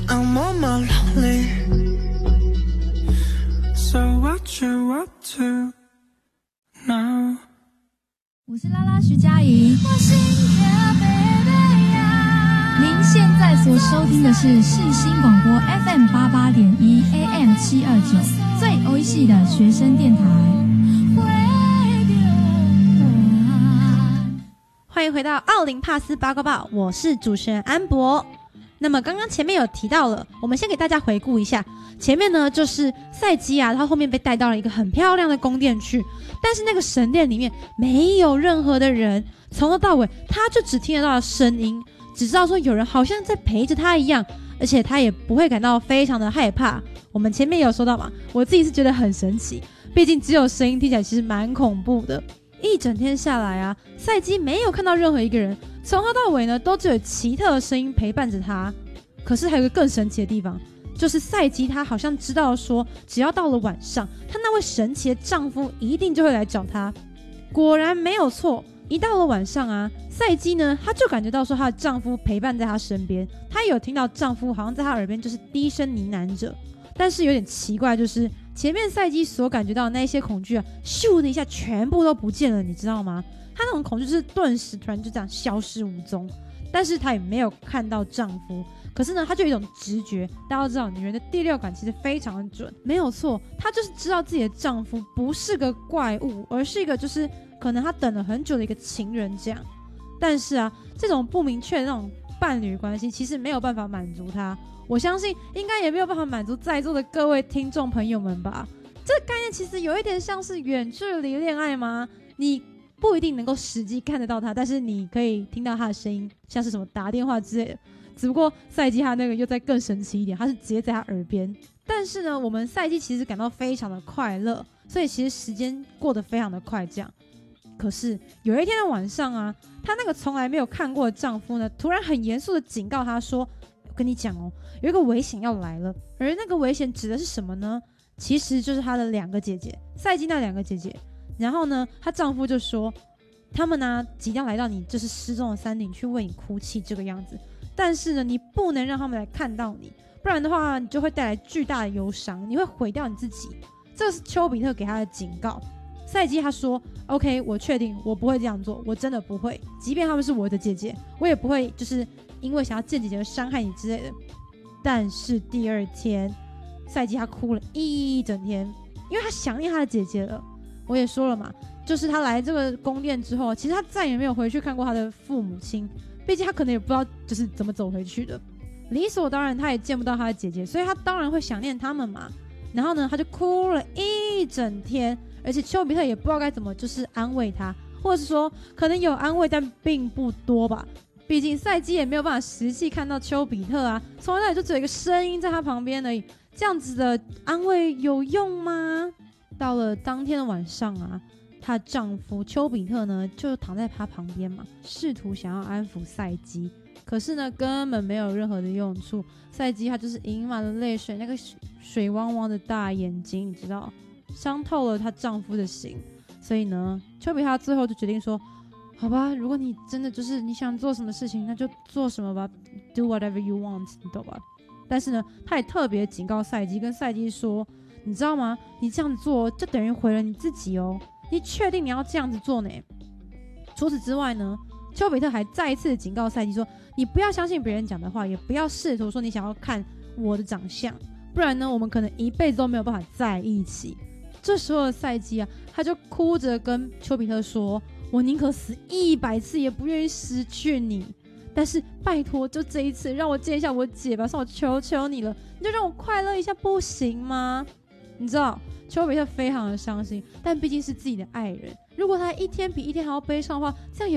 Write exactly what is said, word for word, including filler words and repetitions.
I'm on my lonely. So what you up to now? 我是拉拉徐佳莹。您现在所收听的是世新广播 F M 八八点一 A M 七二九最欧系的学生电台。 欢迎回到奥林帕斯八卦报，我是主持人安博。那么刚刚前面有提到了，我们先给大家回顾一下。前面呢就是赛基啊，他后面被带到了一个很漂亮的宫殿去，但是那个神殿里面没有任何的人，从头到尾他就只听得到声音，只知道说有人好像在陪着他一样，而且他也不会感到非常的害怕。我们前面有说到嘛，我自己是觉得很神奇，毕竟只有声音听起来其实蛮恐怖的。一整天下来啊，赛基没有看到任何一个人，从头到尾呢都只有奇特的声音陪伴着他。可是还有一个更神奇的地方，就是赛基他好像知道说，只要到了晚上，她那位神奇的丈夫一定就会来找她。果然没有错，一到了晚上啊，赛基呢她就感觉到说她的丈夫陪伴在她身边，她有听到丈夫好像在她耳边就是低声呢喃着。但是有点奇怪，就是前面赛基所感觉到的那些恐惧啊，咻的一下全部都不见了，你知道吗？她那种恐惧就是顿时突然就这样消失无踪。但是她也没有看到丈夫，可是呢她就有一种直觉，大家都知道女人的第六感其实非常的准，没有错，她就是知道自己的丈夫不是个怪物，而是一个就是可能她等了很久的一个情人这样。但是啊，这种不明确的那种伴侣关系其实没有办法满足她，我相信应该也没有办法满足在座的各位听众朋友们吧。这个概念其实有一点像是远距离恋爱吗？你不一定能够实际看得到他，但是你可以听到他的声音，像是什么打电话之类的。只不过赛基他那个又再更神奇一点，他是直接在他耳边。但是呢，我们赛基其实感到非常的快乐，所以其实时间过得非常的快这样。可是有一天的晚上啊，她那个从来没有看过的丈夫呢，突然很严肃的警告她说，我跟你讲哦，有一个危险要来了。而那个危险指的是什么呢？其实就是她的两个姐姐，赛基那两个姐姐。然后呢，她丈夫就说，他们呢、啊、即将来到你就是失踪的山顶去为你哭泣这个样子，但是呢，你不能让他们来看到你，不然的话，你就会带来巨大的忧伤，你会毁掉你自己。这是丘比特给他的警告。赛基他说 OK， 我确定我不会这样做，我真的不会，即便他们是我的姐姐，我也不会就是因为想要见姐姐而伤害你之类的。但是第二天，赛基他哭了一整天，因为他想念他的姐姐了。我也说了嘛，就是他来这个宫殿之后，其实他再也没有回去看过他的父母亲，毕竟他可能也不知道就是怎么走回去的，理所当然他也见不到他的姐姐，所以他当然会想念他们嘛。然后呢，他就哭了一整天，而且丘比特也不知道该怎么就是安慰他，或者是说可能有安慰但并不多吧，毕竟赛基也没有办法实际看到丘比特啊，从头到尾就只有一个声音在他旁边而已，这样子的安慰有用吗？到了当天的晚上啊，她丈夫丘比特呢就躺在她旁边嘛，试图想要安抚赛基，可是呢根本没有任何的用处。赛基她就是盈满了泪水，那个水汪汪的大眼睛，你知道，伤透了她丈夫的心。所以呢，丘比特最后就决定说，好吧，如果你真的就是你想做什么事情，那就做什么吧 ，do whatever you want， 你懂吧？但是呢，他也特别警告赛基，跟赛基说，你知道吗？你这样子做就等于毁了你自己哦！你确定你要这样子做呢？除此之外呢，丘比特还再一次警告赛基说，你不要相信别人讲的话，也不要试图说你想要看我的长相，不然呢，我们可能一辈子都没有办法在一起。这时候的赛基啊，他就哭着跟丘比特说，我宁可死一百次，也不愿意失去你。但是拜托，就这一次让我见一下我姐吧，算我求求你了，你就让我快乐一下不行吗？你知道丘比特非常的伤心，但毕竟是自己的爱人，如果他一天比一天还要悲伤的话，这样也